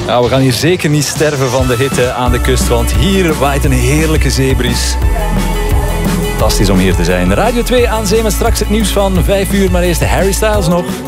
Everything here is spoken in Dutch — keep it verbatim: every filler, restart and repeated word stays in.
Nou, we gaan hier zeker niet sterven van de hitte aan de kust, want hier waait een heerlijke zeebries. Fantastisch om hier te zijn. Radio twee aan zee met straks het nieuws van vijf uur, maar eerst Harry Styles nog.